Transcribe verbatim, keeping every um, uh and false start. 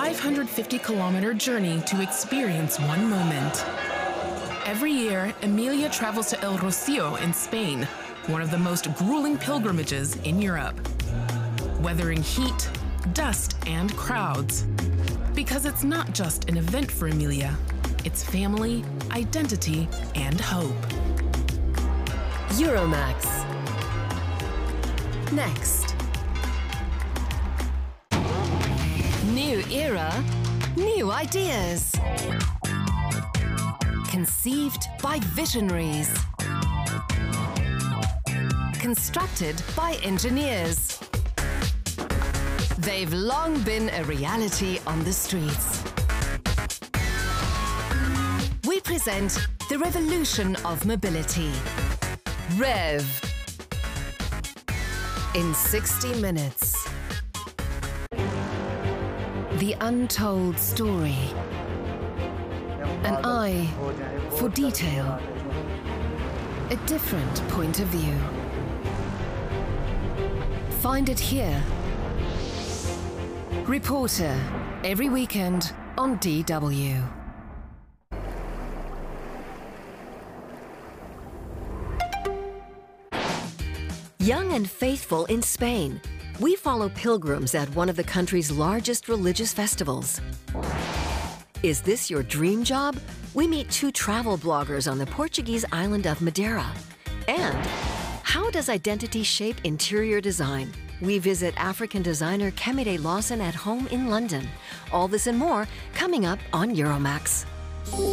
five hundred fifty kilometer journey to experience one moment. Every year, Emilia travels to El Rocío in Spain, one of the most grueling pilgrimages in Europe. Weathering heat, dust, and crowds. Because it's not just an event for Emilia, it's family, identity, and hope. Euromax. Next. New era, new ideas. Conceived by visionaries. Constructed by engineers. They've long been a reality on the streets. We present the revolution of mobility. REV. In sixty minutes. The untold story. An eye for detail. A different point of view. Find it here. Reporter, every weekend on D W. Young and faithful in Spain, we follow pilgrims at one of the country's largest religious festivals. Is this your dream job? We meet two travel bloggers on the Portuguese island of Madeira. And how does identity shape interior design? We visit African designer Kemide Lawson at home in London. All this and more coming up on Euromax.